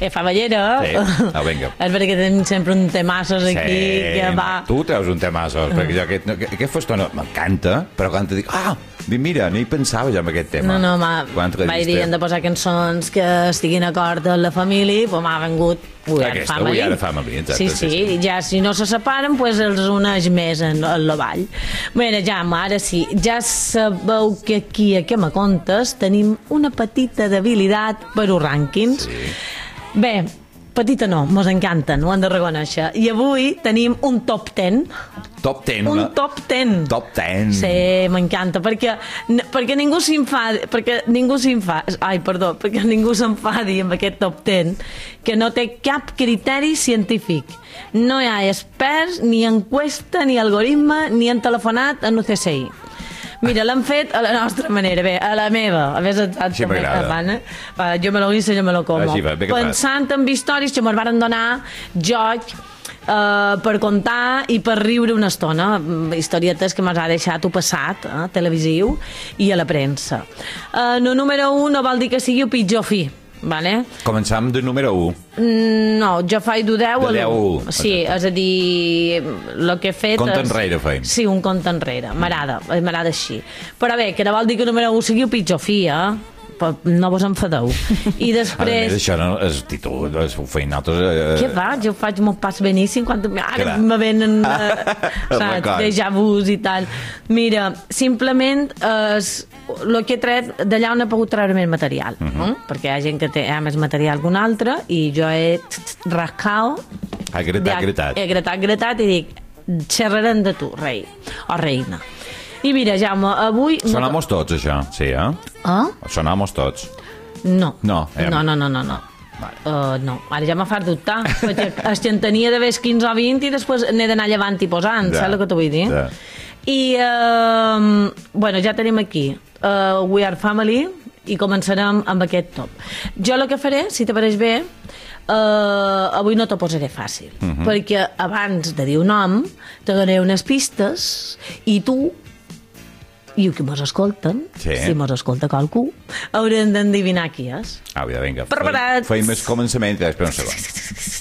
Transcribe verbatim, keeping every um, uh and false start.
Eh, fa ballera. Sí, no, vinga. És perquè tenim sempre un temassos aquí sí, que va... Tu treus un temassos, perquè jo aquest, aquest festó m'encanta, però quan te dic, ah, dic, mira, no hi pensava ja en aquest tema. No, no, vaig dir, hem de posar cançons que estiguin acord amb la família, doncs m'ha vengut We Are Aquesta, Family. We Are Family, exacte. Sí, sí, sí, ja si no se separen, doncs els uneix més en, en la vall. Bé, ja, ara sí, ja sabeu que aquí, a què me contes, tenim una petita debilitat per als rànquings. Sí. Bé, petita no, mos encanten, ho hem de reconèixer. I avui tenim un top ten. Top ten. Un una... top ten. Top ten. Sí, m'encanta, perquè, perquè ningú s'infadi, perquè ningú s'infadi, ai, perdó, perquè ningú s'enfadi amb aquest top ten, que no té cap criteri científic. No hi ha experts, ni encuesta, ni algoritme, ni han telefonat a l'U C C I. Mira, l'han fet a la nostra manera, bé, a la meva, a més exactament. Jo me lo guiso, jo me lo como. Va, pensant en històries que ens van donar Joc, Uh, per contar i per riure una estona, historietes que m'has ha deixat ho passat, eh, televisiu i a la premsa. Uh, no número un no vol dir que sigui el pitjor fi, vale? Començam de número un. Mm, no, jo faig de deu de deu a u. Sí, és a dir, el que he fet compte és... enrere feim. Sí, un compte enrere, m'agrada, m'agrada així. Però bé, que no vol dir que el número un sigui el pitjor fi, eh? No vos enfadeu. I després... A més, això no és títol, és ho feim nosaltres... Eh... Què va? Jo faig molt pas beníssim quan ara me venen eh, saps, déjà vus i tal. Mira, simplement és el que he tret d'allà on he pogut treure més material, uh -huh. eh? Perquè hi ha gent que té ha més material que un altre i jo he rascao, he gratat, gratat. He gratat, gratat i dic, xerrarem de tu, rei o reina. I mira, Jaume, avui... Sonamos tots, això, sí, eh? Ah? Sonamos tots. No. No, eh? no, no, no, no, no. Vale. Uh, no, ara ja m'ha fas dubtar, perquè es que en tenia d'haver quinze o vint i després n'he d'anar llevant i posant, ja, saps el que t'ho vull dir? Ja. I, uh, bueno, ja tenim aquí uh, We Are Family i començarem amb aquest top. Jo el que faré, si te pareix bé, Uh, avui no t'ho posaré fàcil, uh -huh. perquè abans de dir un nom te donaré unes pistes i tu i que mos escolten, sí. Si mos escolta qualcú, haurem d'endevinar qui és. Au, ja, vinga. Preparats? Feim el començament i després un segon.